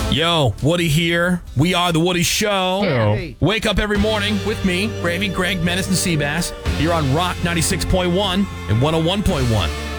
Yo, Woody here. We are The Woody Show. Hey. Wake up every morning with me, Gravy, Greg, Menace, and Seabass. You're on Rock 96.1 and 101.1.